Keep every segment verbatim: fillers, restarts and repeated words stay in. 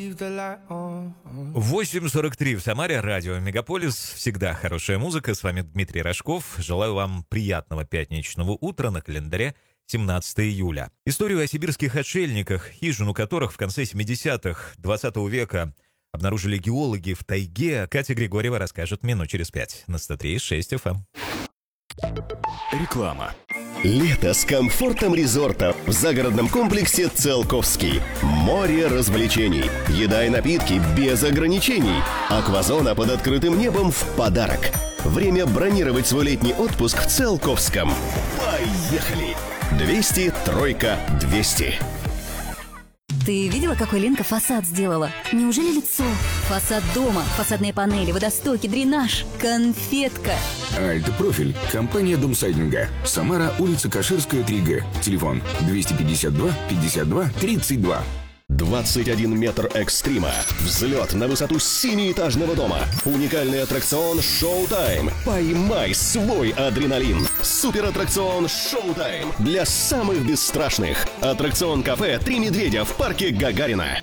восемь сорок три в Самаре, радио Мегаполис. Всегда хорошая музыка. С вами Дмитрий Рожков. Желаю вам приятного пятничного утра. На календаре семнадцатое июля. Историю о сибирских отшельниках, хижину которых в конце семидесятых двадцатого века обнаружили геологи в тайге, Катя Григорьева расскажет минут через пять на сто три и шесть эф эм. Реклама. Лето с комфортом резорта в загородном комплексе «Циолковский». Море развлечений, еда и напитки без ограничений. Аквазона под открытым небом в подарок. Время бронировать свой летний отпуск в Циолковском. Поехали! двести, тройка, двести. Ты видела, какой Ленка фасад сделала? Неужели лицо? Фасад дома, фасадные панели, водостоки, дренаж, конфетка. А это профиль. Компания Домсайдинга. Самара, улица Каширская, три гэ. Телефон двести пятьдесят два пятьдесят два тридцать два. двадцать один метр экстрима. Взлет на высоту семиэтажного дома. Уникальный аттракцион «Шоу-тайм». Поймай свой адреналин. Суператтракцион «Шоу-тайм» для самых бесстрашных. Аттракцион-кафе «Три медведя» в парке Гагарина.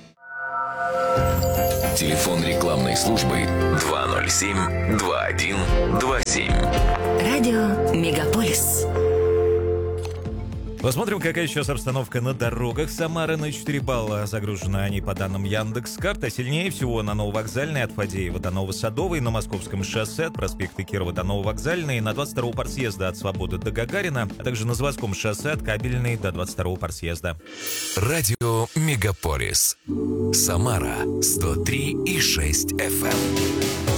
Телефон рекламной службы два ноль семь два один два семь. Радио Мегаполис. Посмотрим, какая сейчас обстановка на дорогах Самары. На четыре балла загружены они по данным Яндекс.Карт. А сильнее всего на Нововокзальной от Фадеева до Новосадовой, на Московском шоссе от проспекта Кирова до Нововокзальной, на двадцать второго партсъезда от Свободы до Гагарина, а также на Заводском шоссе от Кабельной до двадцать второго партсъезда. Радио Мегаполис. Самара сто три и шесть эф эм.